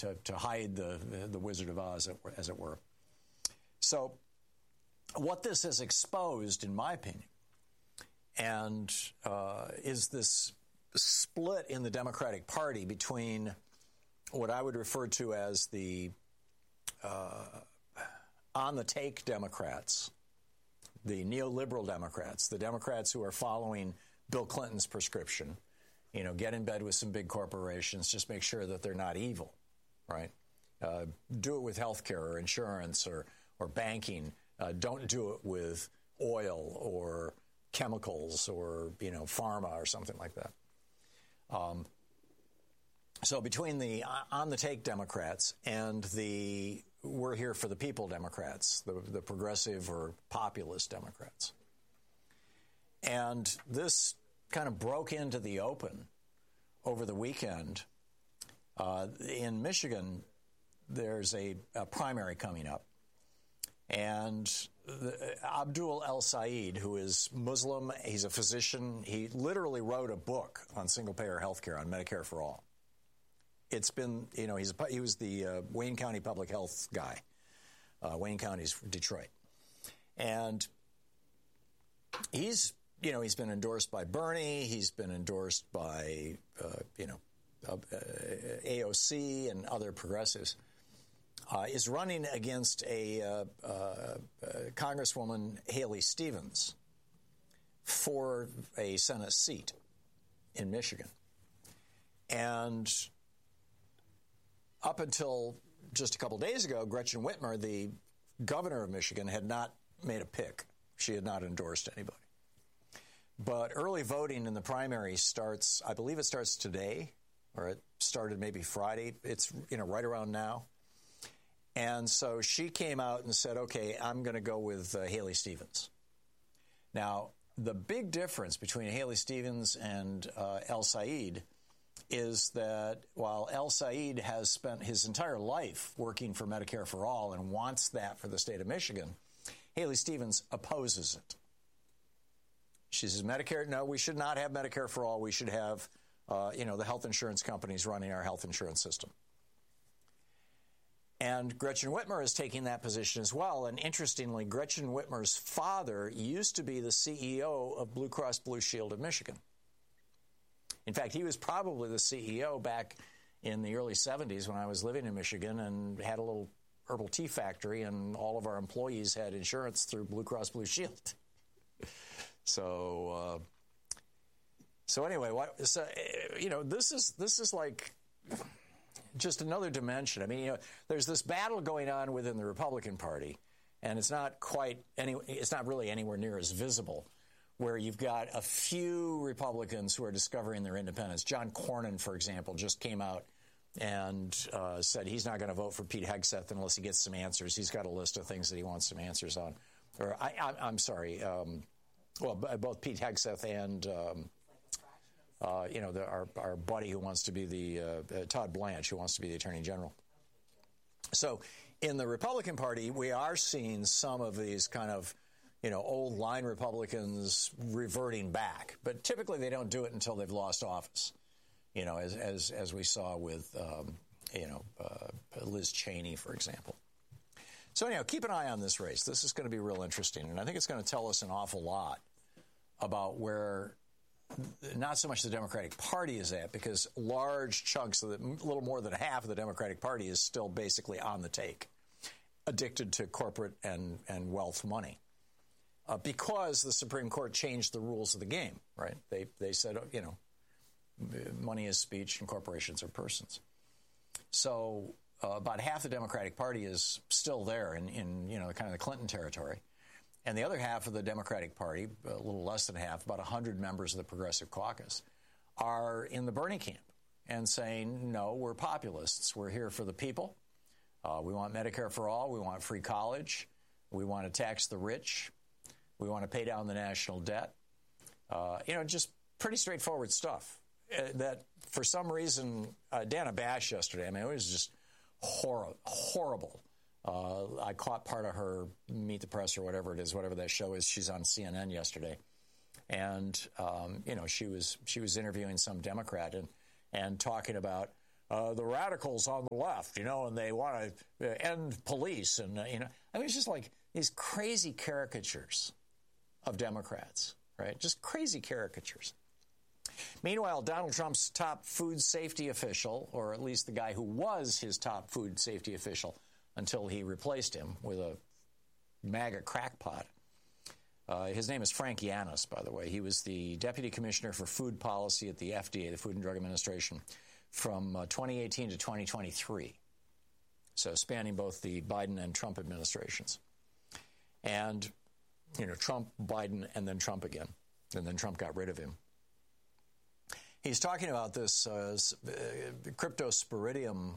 to hide the Wizard of Oz, as it were. So what this has exposed, in my opinion, and is this split in the Democratic Party between what I would refer to as the on-the-take Democrats, the neoliberal Democrats, the Democrats who are following Bill Clinton's prescription, get in bed with some big corporations, just make sure that they're not evil, right? Do it with healthcare or insurance or banking. Don't do it with oil or chemicals or, pharma or something like that. So between the on-the-take Democrats and the we're here for the people Democrats, the progressive or populist Democrats. And this kind of broke into the open over the weekend. In Michigan, there's a primary coming up. And Abdul El-Sayed, who is Muslim, he's a physician. He literally wrote a book on single-payer health care, on Medicare for All. It's been, he was the Wayne County public health guy. Wayne County's Detroit. And he's been endorsed by Bernie. He's been endorsed by, AOC and other progressives. Is running against a Congresswoman, Haley Stevens, for a Senate seat in Michigan. And up until just a couple days ago, Gretchen Whitmer, the governor of Michigan, had not made a pick. She had not endorsed anybody. But early voting in the primary starts, I believe it starts today, or it started maybe Friday. It's, right around now. And so she came out and said, okay, I'm going to go with Haley Stevens. Now, the big difference between Haley Stevens and El-Sayed is that while El-Sayed has spent his entire life working for Medicare for All and wants that for the state of Michigan, Haley Stevens opposes it. She says, Medicare, no, we should not have Medicare for All. We should have, the health insurance companies running our health insurance system. And Gretchen Whitmer is taking that position as well. And interestingly, Gretchen Whitmer's father used to be the CEO of Blue Cross Blue Shield of Michigan. In fact, he was probably the CEO back in the early 70s when I was living in Michigan and had a little herbal tea factory, and all of our employees had insurance through Blue Cross Blue Shield. So anyway, this is like just another dimension. I mean, there's this battle going on within the Republican Party, and it's not really anywhere near as visible, where you've got a few Republicans who are discovering their independence. John Cornyn, for example, just came out and said he's not going to vote for Pete Hegseth unless he gets some answers. He's got a list of things that he wants some answers on. I'm sorry. Both Pete Hegseth and our buddy who wants to be the Todd Blanche, who wants to be the Attorney General. So in the Republican Party, we are seeing some of these kind of old line Republicans reverting back, but typically they don't do it until they've lost office. As we saw with Liz Cheney, for example. So anyhow, keep an eye on this race. This is going to be real interesting, and I think it's going to tell us an awful lot about where not so much the Democratic Party is at, because large chunks of a little more than half of the Democratic Party is still basically on the take, addicted to corporate and wealth money. Because the Supreme Court changed the rules of the game, right? They said, money is speech and corporations are persons. So about half the Democratic Party is still there in kind of the Clinton territory. And the other half of the Democratic Party, a little less than half, about 100 members of the Progressive Caucus, are in the Bernie camp and saying, no, we're populists. We're here for the people. We want Medicare for all. We want free college. We want to tax the rich. We want to pay down the national debt. Just pretty straightforward stuff. That for some reason, Dana Bash yesterday, it was just horrible. I caught part of her Meet the Press or whatever it is, whatever that show is. She's on CNN yesterday. And, she was interviewing some Democrat and talking about, the radicals on the left, and they want to end police. And, it's just like these crazy caricatures of Democrats, right? Just crazy caricatures. Meanwhile, Donald Trump's top food safety official, or at least the guy who was his top food safety official until he replaced him with a MAGA crackpot. His name is Frank Yanis, by the way. He was the Deputy Commissioner for Food Policy at the FDA, the Food and Drug Administration, from 2018 to 2023. So spanning both the Biden and Trump administrations. And, Trump, Biden, and then Trump again. And then Trump got rid of him. He's talking about this cryptosporidium,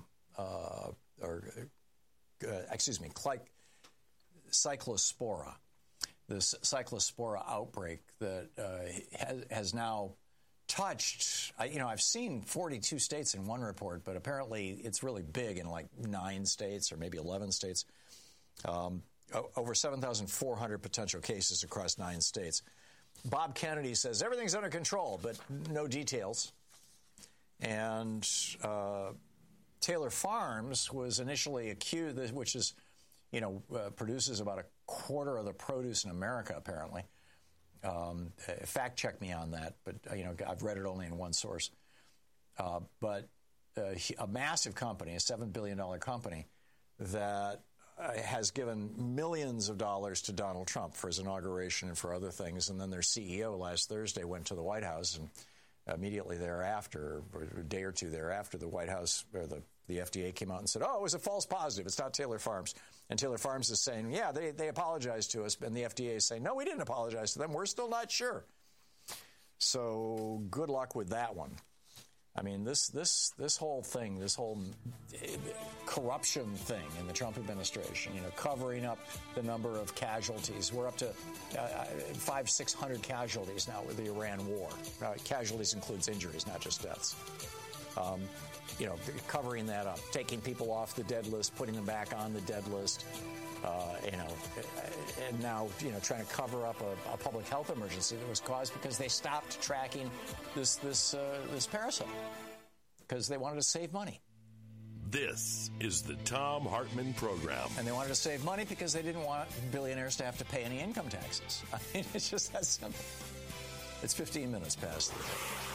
cyclospora. This cyclospora outbreak that has now touched, I've seen 42 states in one report, but apparently it's really big in like 9 states or maybe 11 states. Over 7,400 potential cases across 9 states. Bob Kennedy says everything's under control, but no details. And Taylor Farms was initially accused, which is, produces about a quarter of the produce in America, apparently. Fact check me on that, but, I've read it only in one source. But a massive company, a $7 billion company, that has given millions of dollars to Donald Trump for his inauguration and for other things. And then their CEO last Thursday went to the White House, and immediately thereafter, or a day or two thereafter, the White House or the FDA came out and said, it was a false positive. It's not Taylor Farms. And Taylor Farms is saying, yeah, they apologized to us. And the FDA is saying, no, we didn't apologize to them. We're still not sure. So good luck with that one. I mean, this whole thing, this whole corruption thing in the Trump administration, covering up the number of casualties. We're up to 500-600 casualties now with the Iran war. Casualties includes injuries, not just deaths. Covering that up, taking people off the dead list, putting them back on the dead list, and now, trying to cover up a public health emergency that was caused because they stopped tracking this parasite because they wanted to save money. This is the Thom Hartmann Program. And they wanted to save money because they didn't want billionaires to have to pay any income taxes. I mean, it's just that simple. It's 15 minutes past the day.